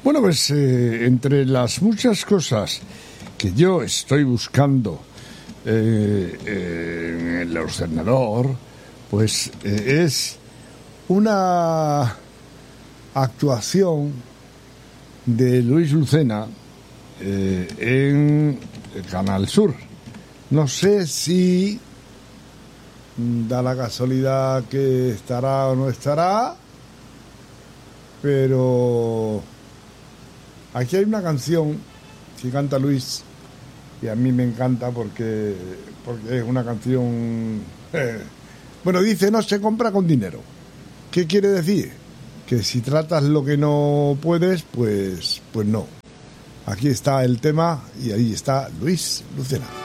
Bueno, pues entre las muchas cosas que yo estoy buscando en el ordenador, pues es una actuación de Luis Lucena en el Canal Sur. No sé si da la casualidad que estará o no estará, pero aquí hay una canción que canta Luis y a mí me encanta porque es una canción... bueno, dice, no se compra con dinero. ¿Qué quiere decir? Que si tratas lo que no puedes, pues no. Aquí está el tema y ahí está Luis Lucena.